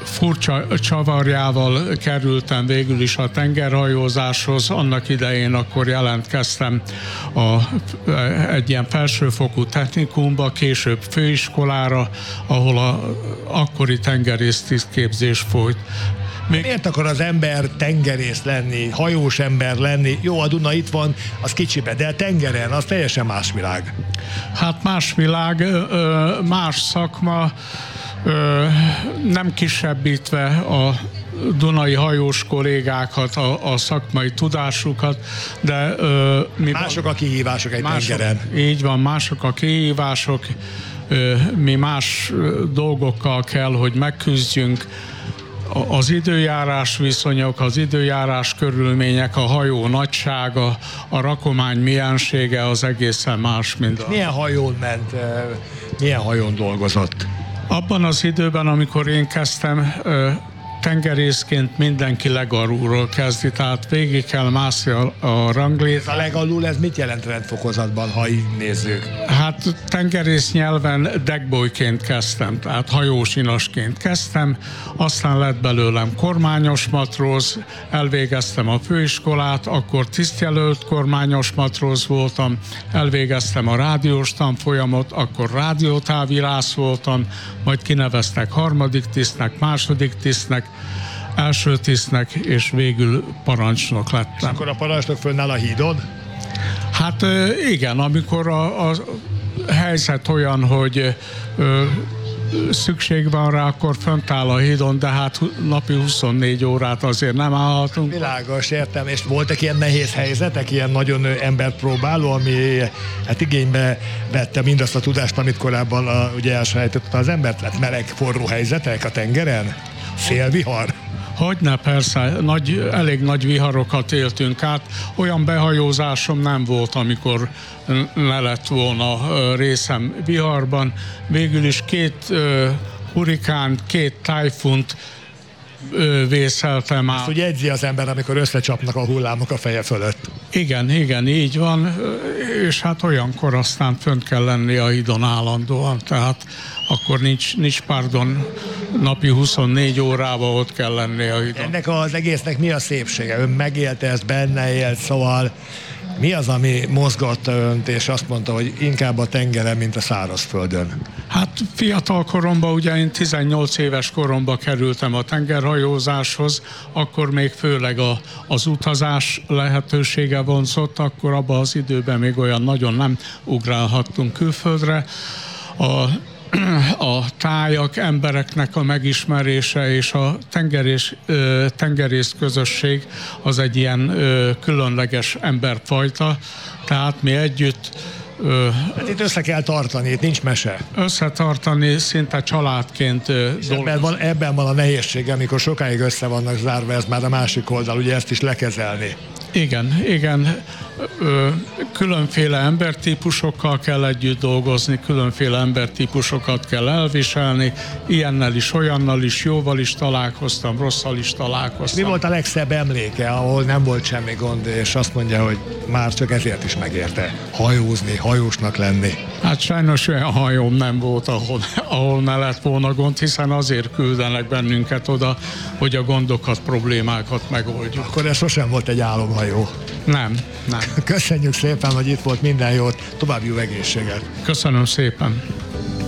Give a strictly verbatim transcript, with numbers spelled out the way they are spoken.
furcsa csavarjával kerültem végül is a tengerhajózáshoz. Annak idején akkor jelentkeztem a, egy ilyen felsőfokú technikumba, később főiskolára, ahol a akkori tengerésztisztképzés folyt. Még... Miért akar az ember tengerész lenni, hajós ember lenni? Jó, a Duna itt van, az kicsibe, de a tengeren az teljesen más világ. Hát más világ, más szakma, nem kisebbítve a dunai hajós kollégákat, a, a szakmai tudásukat, de... Mi mások a kihívások egy mások, tengeren. Így van, mások a kihívások, mi más dolgokkal kell, hogy megküzdjünk. Az időjárás viszonyok, az időjárás körülmények, a hajó nagysága, a rakomány miensége az egészen más, mint a... Milyen hajón ment, milyen hajón dolgozott? Abban az időben, amikor én kezdtem, tengerészként mindenki legalulról kezdi, tehát végig kell mászni a, a ranglét. A legalul, ez mit jelent rendfokozatban, ha így nézzük? Hát tengerész nyelven deckboyként kezdtem, tehát hajósinasként kezdtem, aztán lett belőlem kormányos matróz, elvégeztem a főiskolát, akkor tisztjelölt kormányos matróz voltam, elvégeztem a rádiós tanfolyamot, akkor rádiótávirász voltam, majd kineveztek harmadik tisztnek, második tisztnek, első tisztnek, és végül parancsnok lettem. És akkor a parancsnok fönnáll a hídon? Hát igen, amikor a, a helyzet olyan, hogy ö, szükség van rá, akkor fönt áll a hídon, de hát napi huszonnégy órát azért nem állhatunk. Világos, értem. És voltak ilyen nehéz helyzetek, ilyen nagyon embert próbáló, ami hát igénybe vette mindazt a tudást, amit korábban a, ugye elsajátította az embert? Hát meleg, forró helyzetek a tengeren? Szélvihar? Hogyne, persze, nagy, elég nagy viharokat éltünk át. Olyan behajózásom nem volt, amikor ne lett volna részem viharban. Végül is két uh, hurikán, két tájfunt uh, vészeltem át. Ezt úgy edzi az ember, amikor összecsapnak a hullámok a feje fölött. Igen, igen, így van, és hát olyankor aztán fönt kell lenni a hídon állandóan, tehát akkor nincs, nincs pardon, napi huszonnégy órában ott kell lenni a hídon. Ennek az egésznek mi a szépsége? Ön megélte ezt, benne élt, szóval mi az, ami mozgatta önt, és azt mondta, hogy inkább a tengeren, mint a szárazföldön? Hát fiatal koromban, ugye én tizennyolc éves koromban kerültem a tengerhajózáshoz, akkor még főleg a, az utazás lehetősége vonzott, akkor abban az időben még olyan nagyon nem ugrálhattunk külföldre. A a tájak, embereknek a megismerése és a tengerész, tengerész közösség az egy ilyen különleges emberfajta, tehát mi együtt hát itt össze kell tartani, itt nincs mese. Összetartani, szinte családként dolgozni. Ebben van, ebben van a nehézsége, amikor sokáig össze vannak zárva, ez már a másik oldal, ugye ezt is lekezelni. Igen, igen. Különféle embertípusokkal kell együtt dolgozni, különféle embertípusokat kell elviselni, ilyennel is, olyannal is, jóval is találkoztam, rosszal is találkoztam. Mi volt a legszebb emléke, ahol nem volt semmi gond, és azt mondja, hogy már csak ezért is megérte hajózni, hajósnak lenni? Hát sajnos olyan hajóm nem volt, ahol, ahol ne lett volna gond, hiszen azért küldenek bennünket oda, hogy a gondokat, problémákat megoldjuk. Akkor ez sosem volt egy álomhajó? Nem, nem. Köszönjük szépen, hogy itt volt, minden jót, további jó egészséget! Köszönöm szépen!